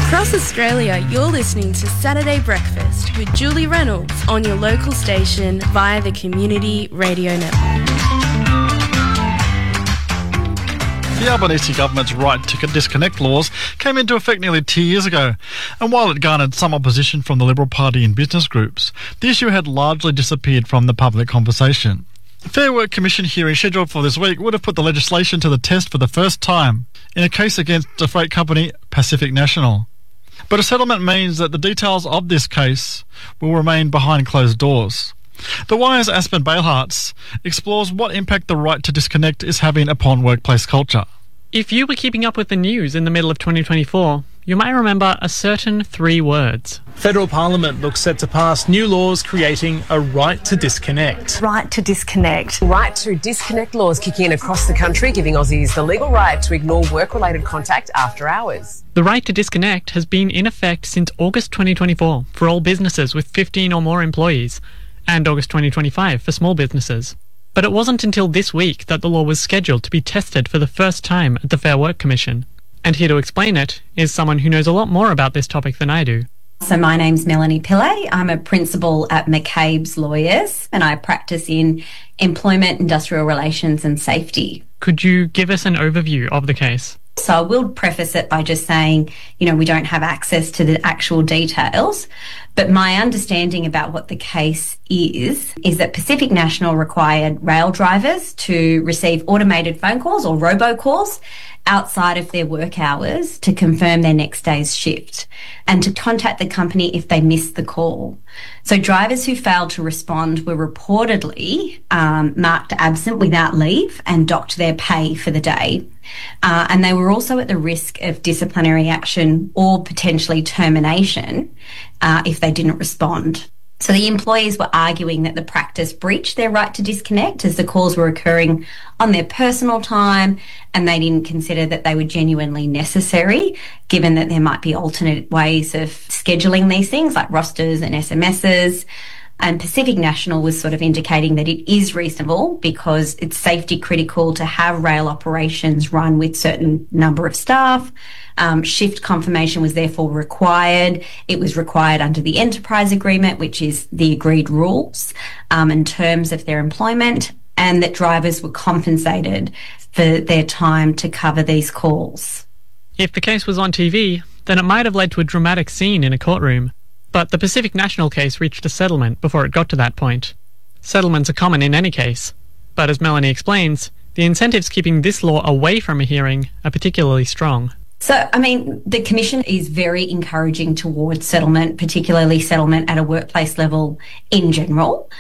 Across Australia, you're listening to Saturday Breakfast with Julie Reynolds on your local station via the Community Radio Network. The Albanese government's right to disconnect laws came into effect nearly 2 years ago, and while it garnered some opposition from the Liberal Party and business groups, the issue had largely disappeared from the public conversation. The Fair Work Commission hearing scheduled for this week would have put the legislation to the test for the first time in a case against the freight company Pacific National. But a settlement means that the details of this case will remain behind closed doors. The Wire's Aspen Baleharts explores what impact the right to disconnect is having upon workplace culture. If you were keeping up with the news in the middle of 2024, you might remember a certain 3 words. Federal Parliament looks set to pass new laws creating a right to disconnect. Right to disconnect. Right to disconnect laws kicking in across the country, giving Aussies the legal right to ignore work-related contact after hours. The right to disconnect has been in effect since August 2024 for all businesses with 15 or more employees, and August 2025 for small businesses. But it wasn't until this week that the law was scheduled to be tested for the first time at the Fair Work Commission. And here to explain it is someone who knows a lot more about this topic than I do. So my name's Melanie Pillay. I'm a principal at McCabe's Lawyers and I practice in employment, industrial relations and safety. Could you give us an overview of the case? So I will preface it by just saying, we don't have access to the actual details, but my understanding about what the case is that Pacific National required rail drivers to receive automated phone calls or robocalls outside of their work hours to confirm their next day's shift and to contact the company if they missed the call. So drivers who failed to respond were reportedly marked absent without leave and docked their pay for the day. And they were also at the risk of disciplinary action or potentially termination if they didn't respond. So the employees were arguing that the practice breached their right to disconnect as the calls were occurring on their personal time and they didn't consider that they were genuinely necessary, given that there might be alternate ways of scheduling these things like rosters and SMSs. And Pacific National was sort of indicating that it is reasonable because it's safety critical to have rail operations run with certain number of staff. Shift confirmation was therefore required. It was required under the enterprise agreement, which is the agreed rules in terms of their employment, and that drivers were compensated for their time to cover these calls. If the case was on TV, then it might have led to a dramatic scene in a courtroom. But the Pacific National case reached a settlement before it got to that point. Settlements are common in any case, but as Melanie explains, the incentives keeping this law away from a hearing are particularly strong. So, the Commission is very encouraging towards settlement, particularly settlement at a workplace level in general.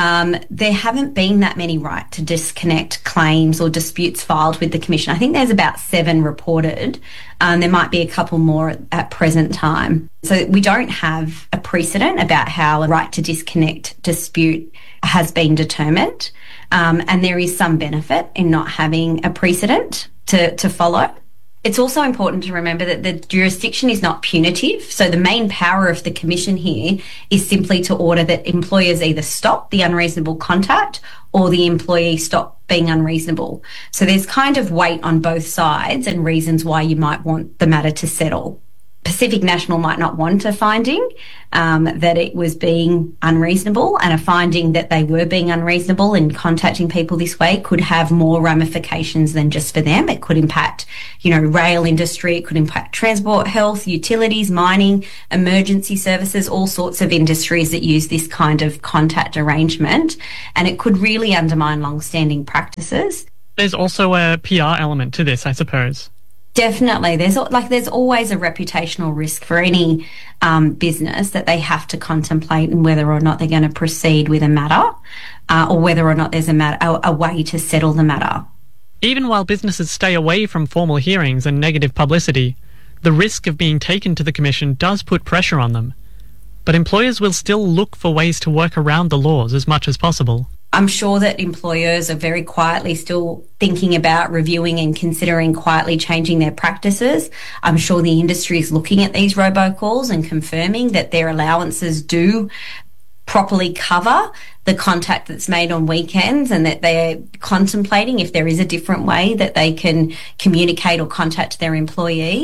There haven't been that many right to disconnect claims or disputes filed with the Commission. I think there's about 7 reported. There might be a couple more at present time. So we don't have a precedent about how a right to disconnect dispute has been determined. And there is some benefit in not having a precedent to follow. It's also important to remember that the jurisdiction is not punitive. So the main power of the Commission here is simply to order that employers either stop the unreasonable contact or the employee stop being unreasonable. So there's kind of weight on both sides and reasons why you might want the matter to settle. Pacific National might not want a finding that it was being unreasonable, and a finding that they were being unreasonable in contacting people this way could have more ramifications than just for them. It could impact, rail industry, it could impact transport, health, utilities, mining, emergency services, all sorts of industries that use this kind of contact arrangement, and it could really undermine long-standing practices. There's also a PR element to this, I suppose. Definitely. There's always a reputational risk for any business that they have to contemplate in whether or not they're going to proceed with a matter or whether or not there's a way to settle the matter. Even while businesses stay away from formal hearings and negative publicity, the risk of being taken to the Commission does put pressure on them. But employers will still look for ways to work around the laws as much as possible. I'm sure that employers are very quietly still thinking about reviewing and considering quietly changing their practices. I'm sure the industry is looking at these robocalls and confirming that their allowances do properly cover the contact that's made on weekends, and that they're contemplating if there is a different way that they can communicate or contact their employees.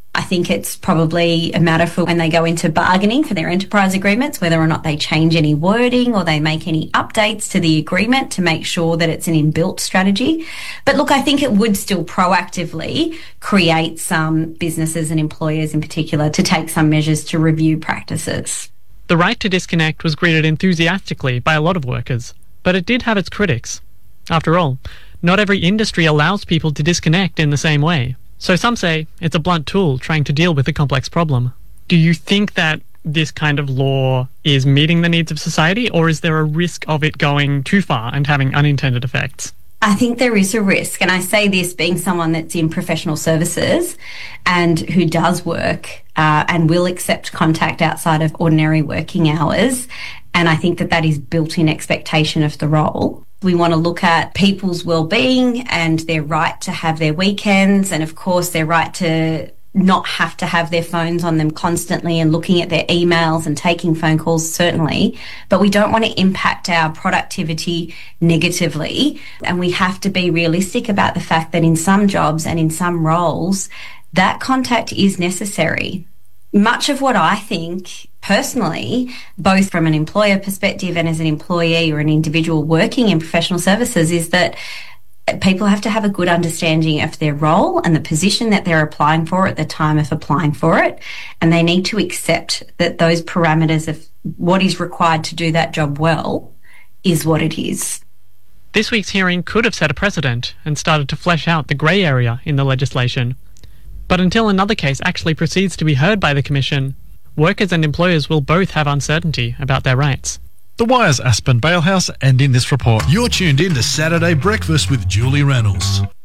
I think it's probably a matter for when they go into bargaining for their enterprise agreements, whether or not they change any wording or they make any updates to the agreement to make sure that it's an inbuilt strategy. But look, I think it would still proactively create some businesses and employers in particular to take some measures to review practices. The right to disconnect was greeted enthusiastically by a lot of workers, but it did have its critics. After all, not every industry allows people to disconnect in the same way. So some say it's a blunt tool trying to deal with a complex problem. Do you think that this kind of law is meeting the needs of society, or is there a risk of it going too far and having unintended effects? I think there is a risk, and I say this being someone that's in professional services and who does work and will accept contact outside of ordinary working hours, and I think that that is built-in expectation of the role. We want to look at people's well-being and their right to have their weekends and, of course, their right to not have to have their phones on them constantly and looking at their emails and taking phone calls, certainly. But we don't want to impact our productivity negatively. And we have to be realistic about the fact that in some jobs and in some roles, that contact is necessary. Much of what I think personally, both from an employer perspective and as an employee or an individual working in professional services, is that people have to have a good understanding of their role and the position that they're applying for at the time of applying for it. And they need to accept that those parameters of what is required to do that job well is what it is. This week's hearing could have set a precedent and started to flesh out the grey area in the legislation. But until another case actually proceeds to be heard by the Commission, workers and employers will both have uncertainty about their rights. The Wire's Aspen Balehouse ending this report. You're tuned in to Saturday Breakfast with Julie Reynolds.